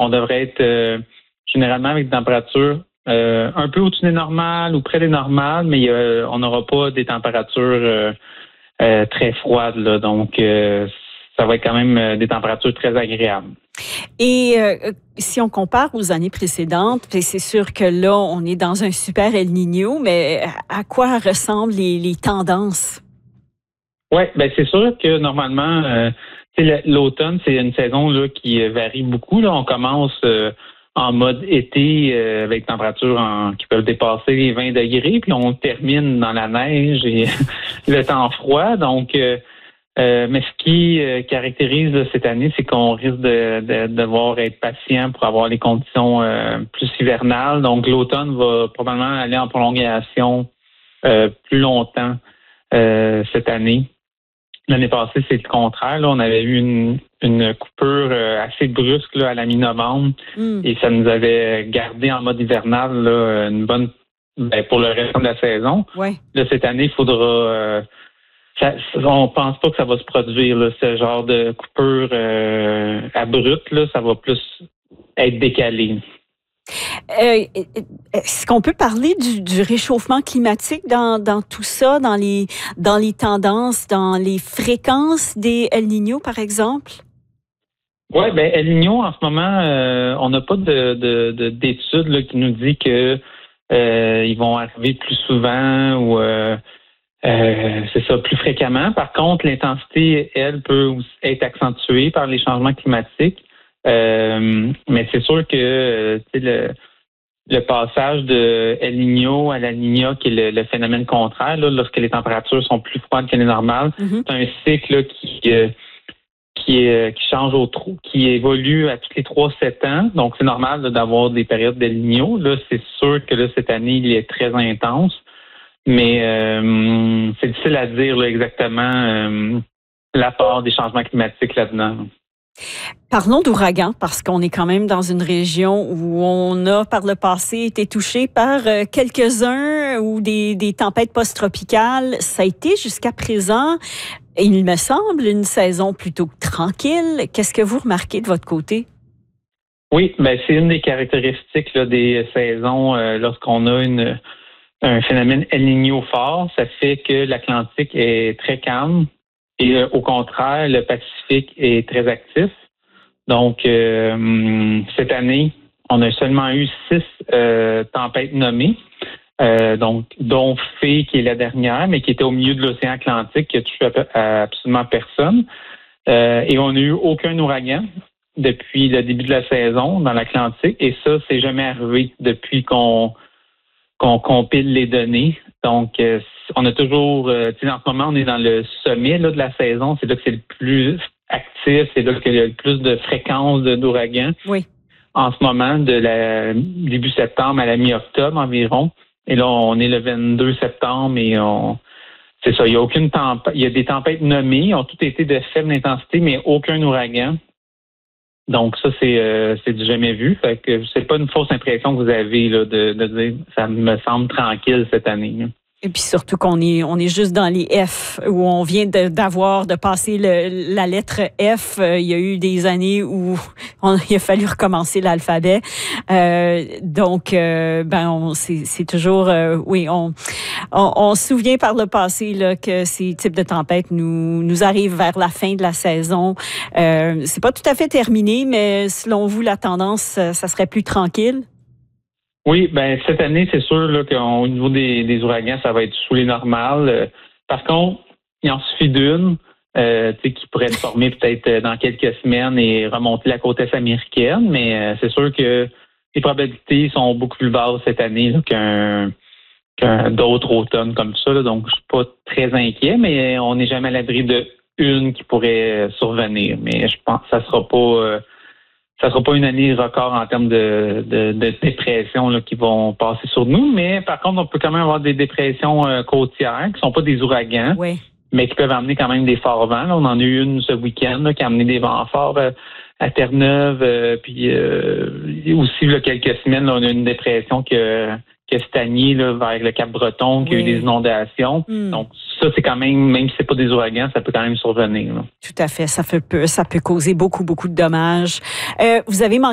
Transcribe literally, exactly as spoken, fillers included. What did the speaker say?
on devrait être euh, généralement avec des températures euh, un peu au-dessus des normales ou près des normales, mais euh, on n'aura pas des températures euh, euh, très froides, là. Donc, euh, ça va être quand même euh, des températures très agréables. Et euh, si on compare aux années précédentes, c'est sûr que là, on est dans un super El Niño, mais à quoi ressemblent les, les tendances? Oui, ben c'est sûr que normalement, euh, l'automne, c'est une saison là, qui varie beaucoup. Là. On commence euh, en mode été euh, avec températures en, qui peuvent dépasser les vingt degrés, puis on termine dans la neige et le temps froid. Donc, euh, Euh, mais ce qui euh, caractérise là, cette année, c'est qu'on risque de, de, de devoir être patient pour avoir les conditions euh, plus hivernales. Donc, l'automne va probablement aller en prolongation euh, plus longtemps euh, cette année. L'année passée, c'est le contraire. Là, on avait eu une, une coupure euh, assez brusque là, à la mi-novembre Mm. et ça nous avait gardé en mode hivernal là, une bonne ben, pour le reste de la saison. Ouais. Là, cette année, il faudra euh, Ça, on pense pas que ça va se produire, là, ce genre de coupure euh, abrupte, là, ça va plus être décalé. Euh, est-ce qu'on peut parler du, du réchauffement climatique dans, dans tout ça, dans les, dans les tendances, dans les fréquences des El Niño, par exemple? Oui, ben El Niño, en ce moment, euh, on n'a pas de, de, de, d'études là, qui nous dit que euh, ils vont arriver plus souvent ou euh, Euh, c'est ça, plus fréquemment. Par contre, l'intensité, elle, peut aussi être accentuée par les changements climatiques. Euh, mais c'est sûr que euh, le, le passage de El Niño à la Niña, qui est le, le phénomène contraire, là, lorsque les températures sont plus froides que les normales, Mm-hmm. c'est un cycle là, qui euh, qui, est, qui change au trou, qui évolue à tous les trois sept ans. Donc, c'est normal là, d'avoir des périodes d'El Niño. Là, c'est sûr que là, cette année, il est très intense. Mais euh, c'est difficile à dire là, exactement euh, l'apport des changements climatiques là-dedans. Parlons d'ouragans, parce qu'on est quand même dans une région où on a, par le passé, été touché par euh, quelques-uns ou des, des tempêtes post-tropicales. Ça a été jusqu'à présent, il me semble, une saison plutôt tranquille. Qu'est-ce que vous remarquez de votre côté? Oui, ben c'est une des caractéristiques là, des saisons euh, lorsqu'on a une un phénomène El Niño fort, ça fait que l'Atlantique est très calme et euh, au contraire, le Pacifique est très actif. Donc, euh, cette année, on a seulement eu six euh, tempêtes nommées, euh, donc dont Fé, qui est la dernière, mais qui était au milieu de l'océan Atlantique, qui a touché à, à absolument personne. Euh, et on n'a eu aucun ouragan depuis le début de la saison dans l'Atlantique. Et ça, c'est jamais arrivé depuis qu'on qu'on compile les données. Donc, euh, on a toujours, euh, tu sais, en ce moment, on est dans le sommet là, de la saison. C'est là que c'est le plus actif, c'est là qu'il y a le plus de fréquences d'ouragans. Oui. En ce moment, de la début septembre à la mi-octobre environ. Et là, on est le vingt-deux septembre et on, c'est ça, il y a aucune tempête, il y a des tempêtes nommées, ils ont toutes été de faible intensité, mais aucun ouragan. Donc ça, c'est euh, c'est du jamais vu. Fait que c'est pas une fausse impression que vous avez là, de, de dire ça me semble tranquille cette année. Là. Et puis surtout qu'on est, on est juste dans les F, où on vient de, d'avoir, de passer le, la lettre F. Euh, il y a eu des années où on, il a fallu recommencer l'alphabet. Euh, donc, euh, ben, on, c'est, c'est toujours, euh, oui, on, on, on se souvient par le passé là, que ces types de tempêtes nous, nous arrivent vers la fin de la saison. Euh, c'est pas tout à fait terminé, mais selon vous, la tendance, ça serait plus tranquille? Oui, ben cette année, c'est sûr là, qu'au niveau des, des ouragans, ça va être sous les normales. Euh, par contre, il en suffit d'une euh, qui pourrait être formée peut-être dans quelques semaines et remonter la côte est américaine, mais euh, c'est sûr que les probabilités sont beaucoup plus basses cette année là, qu'un, qu'un d'autres automnes comme ça. Là, donc, je suis pas très inquiet, mais on n'est jamais à l'abri de une qui pourrait survenir. Mais je pense que ça sera pas... Euh, Ça ne sera pas une année record en termes de, de, de dépression là, qui vont passer sur nous, mais par contre, on peut quand même avoir des dépressions euh, côtières qui ne sont pas des ouragans, Oui. mais qui peuvent amener quand même des forts vents. Là, on en a eu une ce week-end là, qui a amené des vents forts euh, à Terre-Neuve. Euh, puis euh, aussi, il y a quelques semaines, là, on a eu une dépression qui a, qui a stagné là, vers le Cap-Breton, qui Oui. a eu des inondations. Mm. Donc, ça, c'est quand même, même si ce n'est pas des ouragans, ça peut quand même survenir. Là. Tout à fait. Ça peut, ça peut causer beaucoup, beaucoup de dommages. Euh, vous avez manqué